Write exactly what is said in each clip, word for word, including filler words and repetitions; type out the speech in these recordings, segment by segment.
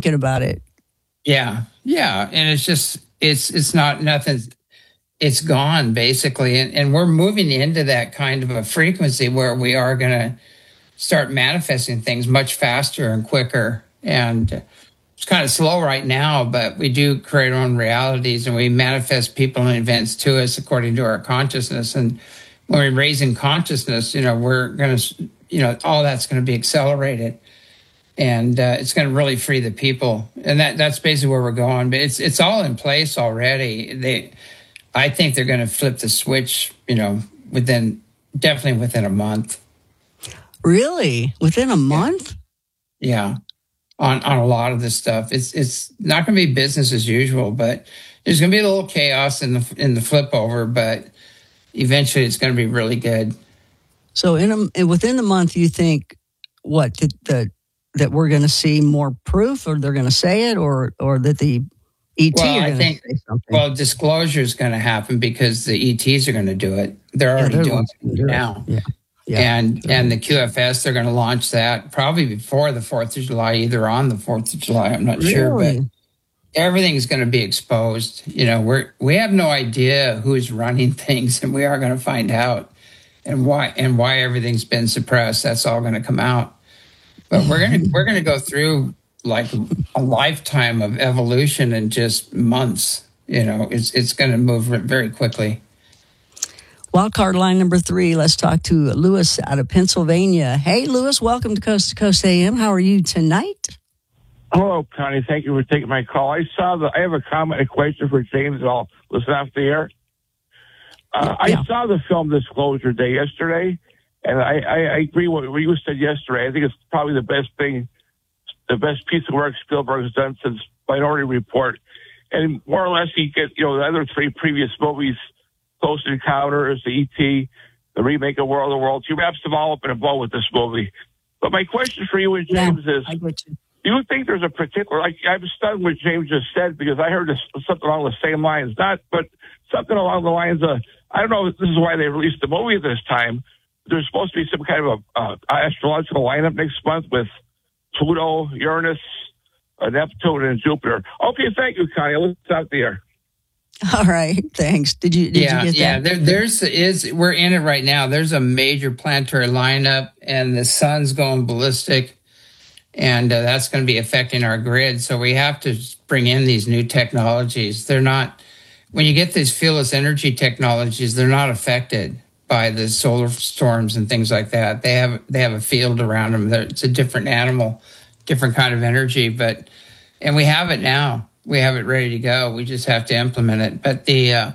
thinking about it. Yeah, yeah, and it's just it's it's not nothing. It's gone basically, and, and we're moving into that kind of a frequency where we are going to start manifesting things much faster and quicker. And it's kind of slow right now, but we do create our own realities, and we manifest people and events to us according to our consciousness. And when we're raising consciousness, you know, we're going to, you know, all that's going to be accelerated, and uh, it's going to really free the people. And that that's basically where we're going. But it's it's all in place already. They, I think they're going to flip the switch, you know, within definitely within a month. Really, within a month? Yeah. On, on a lot of this stuff. It's it's not going to be business as usual, but there's going to be a little chaos in the in the flip over, but eventually it's going to be really good. So in a, within the month, you think what that that, that we're going to see more proof, or they're going to say it, or or that the E T well, are I going think, to say something? Well, disclosure is going to happen because the E Ts are going to do it. They're already yeah, they're doing it do now. It. Yeah. Yeah. And and the Q F S, they're going to launch that probably before the fourth of July, either on the fourth of July, I'm not really? sure, but everything's going to be exposed. You know, we're we have no idea who's running things, and we are going to find out, and why and why everything's been suppressed. That's all going to come out. But we're going to we're going to go through like a lifetime of evolution in just months. You know, it's it's going to move very quickly. Wildcard line number three. Let's talk to Lewis out of Pennsylvania. Hey, Lewis, welcome to Coast to Coast A M. How are you tonight? Hello, Connie. Thank you for taking my call. I saw the. I have a comment, a question for James. I'll listen off the air. Uh, yeah. I saw the film Disclosure Day yesterday, and I, I, I agree with what you said yesterday. I think it's probably the best thing, the best piece of work Spielberg has done since Minority Report. And more or less, he get you know the other three previous movies. Close Encounters, the E T, the remake of World of Worlds. He wraps them all up in a bow with this movie. But my question for you and James yeah, is, you. do you think there's a particular, like, I'm stunned what James just said, because I heard this, something along the same lines, not, but something along the lines of, I don't know if this is why they released the movie this time. There's supposed to be some kind of a uh, astrological lineup next month with Pluto, Uranus, uh, Neptune, and Jupiter. Okay, thank you, Connie. Let's out there. All right, thanks. Did you? Did yeah, you get yeah. that? There, there's is we're in it right now. There's a major planetary lineup, and the sun's going ballistic, and uh, that's going to be affecting our grid. So we have to bring in these new technologies. They're not when you get these fieldless energy technologies, they're not affected by the solar storms and things like that. They have they have a field around them. They're, it's a different animal, different kind of energy, but and we have it now. We have it ready to go. We just have to implement it. But the, uh,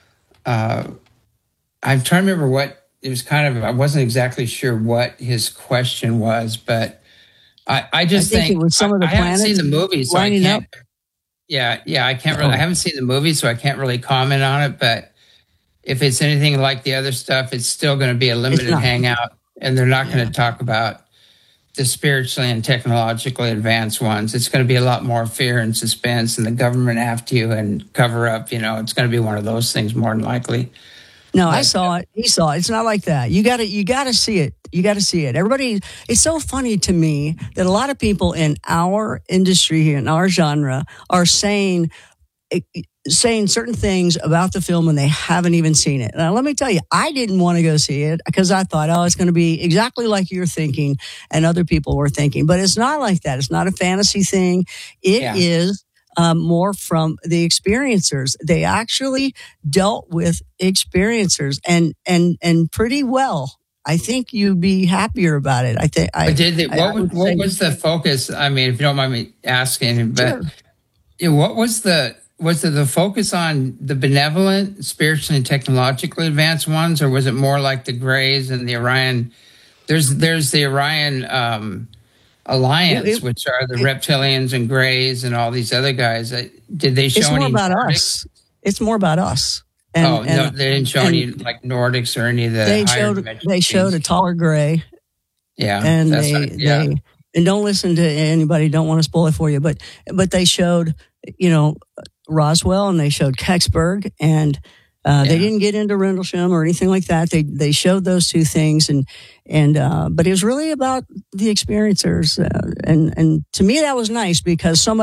uh, I'm trying to remember what it was kind of, I wasn't exactly sure what his question was, but I, I just I think, think, it was some I, of the I haven't seen the movie, so I can't, up. yeah, yeah, I can't really, oh. I haven't seen the movie, so I can't really comment on it. But if it's anything like the other stuff, it's still going to be a limited hangout, and they're not yeah. going to talk about the spiritually and technologically advanced ones. It's going to be a lot more fear and suspense, and the government after you and cover up. You know, it's going to be one of those things more than likely. No, but I saw it. He saw it. It's not like that. You got to, you got to see it. You got to see it. Everybody. It's so funny to me that a lot of people in our industry here, in our genre, are saying. saying certain things about the film and they haven't even seen it. Now, let me tell you, I didn't want to go see it because I thought, oh, it's going to be exactly like you're thinking and other people were thinking. But it's not like that. It's not a fantasy thing. It yeah. is um, more from the experiencers. They actually dealt with experiencers and and and pretty well. I think you'd be happier about it. I think. I, but did they, what, I, was, what was the focus? I mean, if you don't mind me asking, but sure. you know, what was the Was it the focus on the benevolent, spiritually and technologically advanced ones, or was it more like the Greys and the Orion? There's there's the Orion um, Alliance, it, it, which are the it, reptilians and Greys and all these other guys. Did they show it's any? It's more about Nordics? us. It's more about us. And, oh and, no, they didn't show any like Nordics or any of the. They higher showed they showed a taller Grey. Yeah, and that's they, right. yeah. they and don't listen to anybody. Don't want to spoil it for you, but but they showed you know. Roswell, and they showed Kecksburg, and uh, yeah. they didn't get into Rendlesham or anything like that. They they showed those two things, and and uh, but it was really about the experiencers, uh, and and to me that was nice because so much.